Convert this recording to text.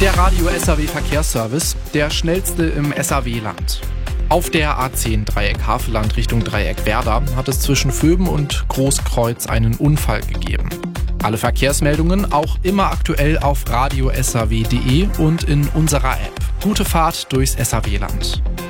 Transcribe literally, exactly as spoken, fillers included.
Der Radio S A W Verkehrsservice, der schnellste im S A W-Land. Auf der A zehn Dreieck Havelland Richtung Dreieck Werder hat es zwischen Vöben und Großkreuz einen Unfall gegeben. Alle Verkehrsmeldungen auch immer aktuell auf radio s a w punkt d e und in unserer App. Gute Fahrt durchs S A W-Land.